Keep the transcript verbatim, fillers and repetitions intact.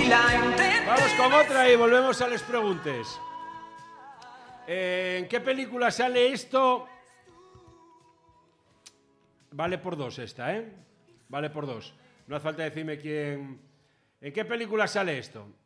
Vamos con otra y volvemos a les preguntes. Eh, ¿En qué película sale esto? Vale por dos esta, ¿eh? Vale por dos. No hace falta decirme quién... ¿En qué película sale esto?